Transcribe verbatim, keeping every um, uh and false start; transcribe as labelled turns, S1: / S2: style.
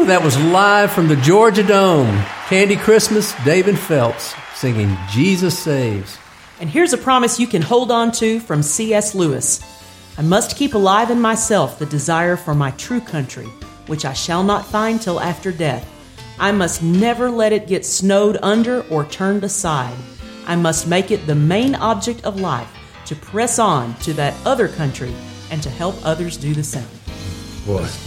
S1: Woo! That was live from the Georgia Dome. Candy Christmas, David Phelps singing Jesus Saves.
S2: And here's a promise you can hold on to from C S Lewis. I must keep alive in myself the desire for my true country, which I shall not find till after death. I must never let it get snowed under or turned aside. I must make it the main object of life to press on to that other country and to help others do the same.
S1: Boy.